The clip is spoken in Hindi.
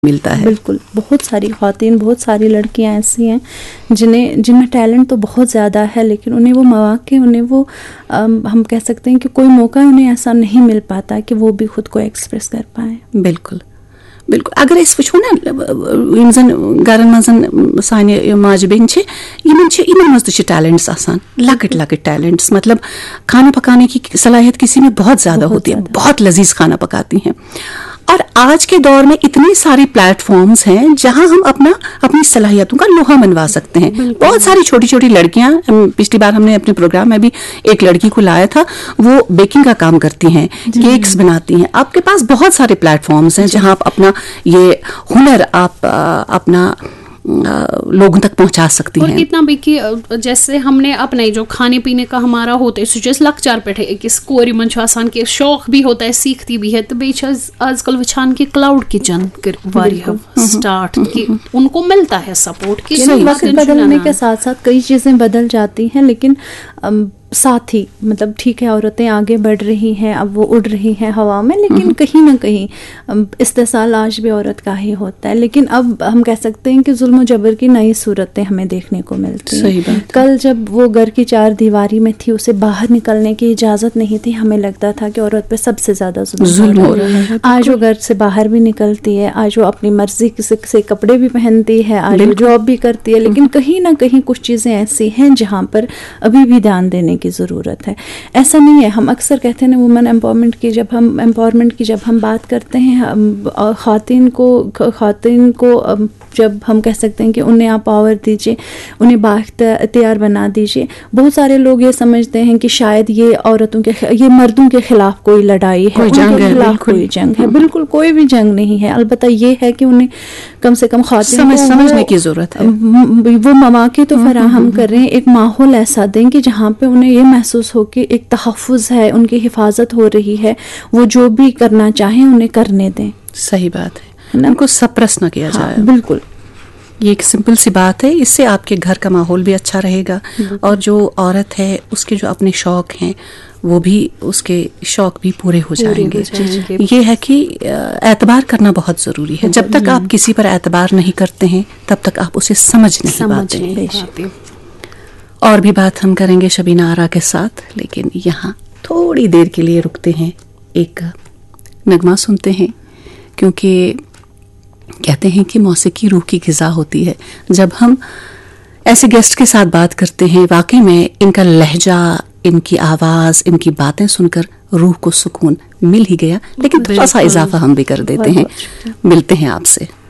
मिलता है। बिल्कुल, बहुत सारी ख़वातीन, बहुत सारी लड़कियां ऐसी हैं जिनमें टैलेंट तो बहुत ज़्यादा है, लेकिन उन्हें वो मौके, उन्हें वो हम कह सकते हैं कि कोई मौका उन्हें ऐसा नहीं मिल पाता कि वो भी खुद को एक्सप्रेस कर पाएँ। बिल्कुल बिल्कुल, अगर अस वुचो ना यम जन गरन मजन साने माज बेन छे इमन मज तो टैलेंट्स आसान, लकट लकट टैलेंट्स, मतलब खाना पकाने की सलाहियत किसी में बहुत ज़्यादा होती है, बहुत लजीज खाना पकाती हैं। और आज के दौर में इतने सारे प्लेटफॉर्म्स हैं जहां हम अपनी सलाहियतों का लोहा मनवा सकते हैं। बहुत सारी छोटी छोटी लड़कियां, पिछली बार हमने अपने प्रोग्राम में भी एक लड़की को लाया था, वो बेकिंग का काम करती हैं, केक्स बनाती हैं। आपके पास बहुत सारे प्लेटफॉर्म्स हैं जहां आप अपना ये हुनर आप अपना लोगों तक पहुंचा सकती हैं। और इतना भी कि जैसे हमने अपने जो खाने पीने का हमारा होता है सो लकचार पे किस कोरी मन आसान के शौक भी होता है, सीखती भी है। तो बेच आजकल वछान के क्लाउड किचन स्टार्ट कि उनको मिलता है सपोर्ट कि वक्त बदलने के साथ साथ कई चीज़ें बदल जाती हैं, लेकिन साथ ही मतलब ठीक है, औरतें आगे बढ़ रही हैं, अब वो उड़ रही हैं हवा में, लेकिन कहीं ना कहीं इस्तेसाल आज भी औरत का ही होता है। लेकिन अब हम कह सकते हैं कि जुल्म जबर की नई सूरतें हमें देखने को मिलती हैं। कल जब वो घर की चार दीवारी में थी, उसे बाहर निकलने की इजाज़त नहीं थी, हमें लगता था कि औरत पे सबसे ज़्यादा जुल्म हो रहा है। आज वो घर से बाहर भी निकलती है, आज वो अपनी मर्जी से कपड़े भी पहनती है, आज वो जॉब भी करती है, लेकिन कहीं ना कहीं कुछ चीज़ें ऐसी हैं जहाँ पर अभी भी ध्यान देने की ज़रूरत है। ऐसा नहीं है, हम अक्सर कहते हैं ना वुमेन एम्पावरमेंट की जब हम बात करते हैं, ख़वातीन को जब हम कह सकते हैं कि उन्हें आप पावर दीजिए, उन्हें बाख्तियार बना दीजिए। बहुत सारे लोग ये समझते हैं कि शायद ये मर्दों के खिलाफ कोई लड़ाई है, उनके खिलाफ कोई जंग है। बिल्कुल कोई भी जंग नहीं है, अलबत्ता ये है कि उन्हें कम से कम ख़वातीन को समझने की ज़रूरत है। वो मौके तो फराहम कर रहे हैं, एक माहौल ऐसा दें कि जहाँ पे उन्हें ये महसूस हो कि एक तहफ़्फ़ुज़ है, उनकी हिफाजत हो रही है, वो जो भी करना चाहें उन्हें करने दें। सही बात है, उनको सप्रेस ना किया जाए। बिल्कुल, ये एक सिंपल सी बात है, इससे आपके घर का माहौल भी अच्छा रहेगा और जो औरत है उसके जो अपने शौक हैं वो भी, उसके शौक भी पूरे हो जाएंगे। ये है कि एतबार करना बहुत ज़रूरी है। जब तक आप किसी पर एतबार नहीं करते हैं तब तक आप उसे समझ नहीं पाते। और भी बात हम करेंगे शबीना आरा के साथ, लेकिन यहाँ थोड़ी देर के लिए रुकते हैं, एक नगमा सुनते हैं, क्योंकि कहते हैं कि मौसीकी रूह की ग़िज़ा होती है। जब हम ऐसे गेस्ट के साथ बात करते हैं, वाकई में इनका लहजा, इनकी आवाज़, इनकी बातें सुनकर रूह को सुकून मिल ही गया, लेकिन थोड़ा सा इजाफा हम भी कर देते हैं। मिलते हैं आपसे।